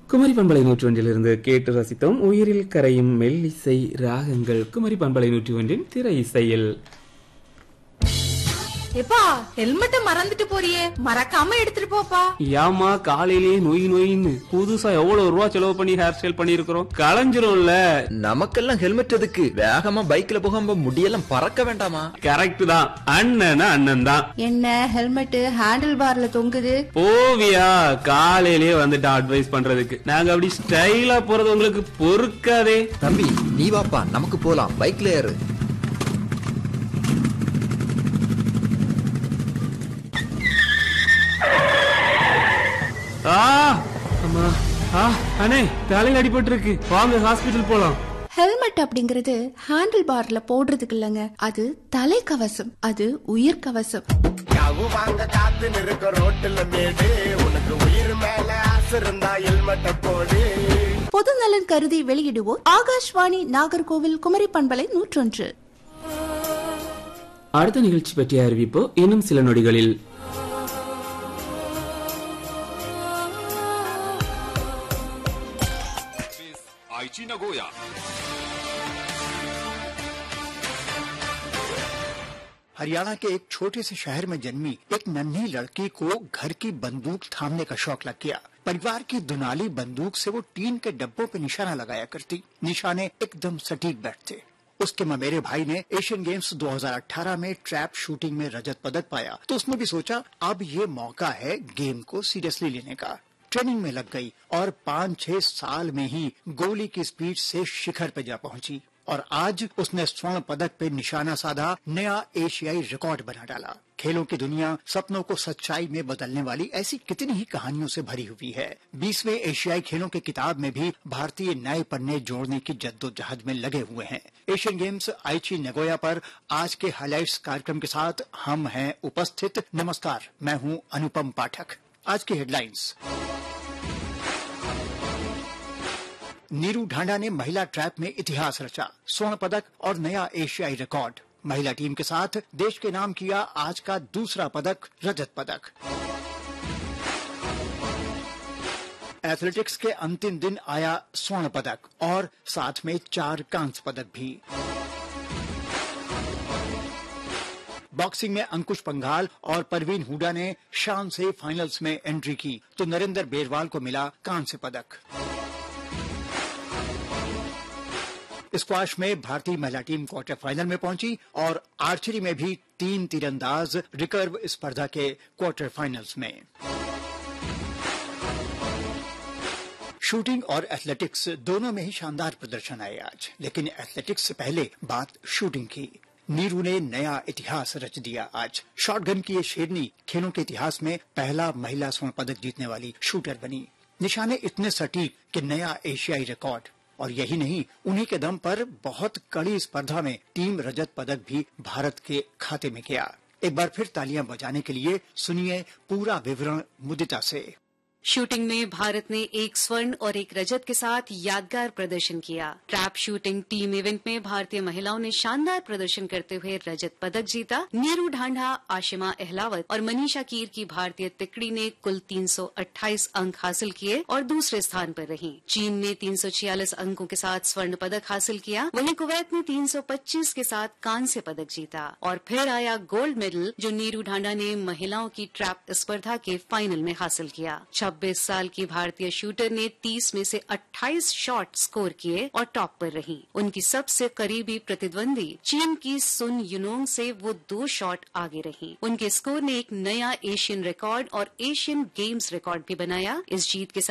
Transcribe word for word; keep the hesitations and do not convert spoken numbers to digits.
குமரி பண்பலை நூற்றி ஒன்றிலிருந்து கேட்டு ரசித்தோம். உயிரில் கரையும் மெல்லிசை ராகங்கள் குமரி பண்பலை நூற்றி ஒன்றின் திரை இசையில். எப்பா ஹெல்மெட்ட மறந்துட்டு போறியே, மறக்காம எடுத்துட்டு போப்பா. யாமா காலையிலேயே நொய் நொயின்னு புதுசா எவ்வளவு ரூபா செலவு பண்ணி ஹேர் ஸ்டைல் பண்ணிருக்கிறோம், களைஞ்சிரும்ல. நமக்கெல்லாம் ஹெல்மெட் எதுக்கு? வேகமா பைக்ல போகாம முடியெல்லாம் பறக்க வேண்டாமா? கரெக்ட் தான், அண்ணன் அண்ணன் தான். என்ன ஹெல்மெட் ஹேண்டில் பார்ல தொங்குது? ஓவியா காலையிலேயே வந்துட்டு அட்வைஸ் பண்றதுக்கு. நாங்க அப்படி ஸ்டைலா போறது உங்களுக்கு பொறுக்காதே. தம்பி நீ வாப்பா, நமக்கு போலாம், பைக்ல ஏறு. ஆ அம்மா, ஆ அண்ணே தலையில அடிபட்டு இருக்கு, வாங்க ஹாஸ்பிடல் போலாம். ஹெல்மெட் அப்படிங்கறது ஹேண்டில் பார்ல போடுறதுக்கு இல்லங்க, அது தலை கவசம், அது உயிர் கவசம். யாவு வாங்க காத்து நிற்க ரோட்டுல மேடு, உனக்கு உயிர் மேல ஆசை இருந்தா ஹெல்மெட்ட போடு. பொது நலன் கருதி வெளியிடுவோர் ஆகாஷ்வாணி நாகர்கோவில் குமரி பண்பலை நூற்றொன்று. அடுத்த நிகழ்ச்சி பற்றிய அறிவிப்பு இன்னும் சில நொடிகளில். आईची नगोया हरियाणा के एक छोटे से शहर में जन्मी एक नन्ही लड़की को घर की बंदूक थामने का शौक लग गया। परिवार की दुनाली बंदूक से वो टीन के डब्बों पे निशाना लगाया करती। निशाने एकदम सटीक बैठते। उसके ममेरे भाई ने एशियन गेम्स दो हज़ार अठारह में ट्रैप शूटिंग में रजत पदक पाया, तो उसने भी सोचा अब ये मौका है गेम को सीरियसली लेने का। ट्रेनिंग में लग गई और पाँच छह साल में ही गोली की स्पीड से शिखर पे जा पहुंची और आज उसने स्वर्ण पदक पे निशाना साधा, नया एशियाई रिकॉर्ड बना डाला। खेलों की दुनिया सपनों को सच्चाई में बदलने वाली ऐसी कितनी ही कहानियों से भरी हुई है। बीसवें एशियाई खेलों की किताब में भी भारतीय नए पन्ने जोड़ने की जद्दोजहद में लगे हुए हैं। एशियन गेम्स आईची नगोया पर आज के हाइलाइट्स कार्यक्रम के साथ हम हैं उपस्थित। नमस्कार, मैं हूं अनुपम पाठक। आज की हेडलाइंस। नीरू ढांडा ने महिला ट्रैप में इतिहास रचा, स्वर्ण पदक और नया एशियाई रिकॉर्ड। महिला टीम के साथ देश के नाम किया आज का दूसरा पदक, रजत पदक। एथलेटिक्स के अंतिम दिन आया स्वर्ण पदक और साथ में चार कांस्य पदक भी। बॉक्सिंग में अंकुश पंघाल और परवीन हुडा ने शान से फाइनल्स में एंट्री की, तो नरेंद्र बेरवाल को मिला कांस्य पदक। स्क्वाश में भारतीय महिला टीम क्वार्टर फाइनल में पहुंची और आर्चरी में भी तीन तीरंदाज रिकर्व स्पर्धा के क्वार्टर फाइनल्स में। शूटिंग और एथलेटिक्स दोनों में ही शानदार प्रदर्शन आए आज, लेकिन एथलेटिक्स से पहले बात शूटिंग की। नीरू ने नया इतिहास रच दिया आज। शॉटगन की ये शेरनी खेलों के इतिहास में पहला महिला स्वर्ण पदक जीतने वाली शूटर बनी। निशाने इतने सटीक कि नया एशियाई रिकॉर्ड, और यही नहीं, उन्हीं के दम पर बहुत कड़ी स्पर्धा में टीम रजत पदक भी भारत के खाते में गया। एक बार फिर तालियां बजाने के लिए सुनिए पूरा विवरण मुदिता से। शूटिंग में भारत ने एक स्वर्ण और एक रजत के साथ यादगार प्रदर्शन किया। ट्रैप शूटिंग टीम इवेंट में भारतीय महिलाओं ने शानदार प्रदर्शन करते हुए रजत पदक जीता। नीरू ढांडा, आशिमा अहलावत और मनीषा कीर की भारतीय तिकड़ी ने कुल तीन सौ अट्ठाईस अंक हासिल किए और दूसरे स्थान पर रही। चीन ने तीन सौ छियालीस अंकों के साथ स्वर्ण पदक हासिल किया, वहीं कुवैत ने तीन सौ पच्चीस के साथ कांस्य पदक जीता। और फिर आया गोल्ड मेडल, जो नीरू ढांडा ने महिलाओं की ट्रैप स्पर्धा के फाइनल में हासिल किया। छब्बीस साल की भारतीय शूटर ने तीस में से अट्ठाईस शॉट स्कोर किए और टॉप पर रही। उनकी सबसे करीबी प्रतिद्वंदी चीन की सुन युनोंग से वो दो शॉट आगे रही। उनके स्कोर ने एक नया एशियन रिकॉर्ड और एशियन गेम्स रिकॉर्ड भी बनाया। इस जीत के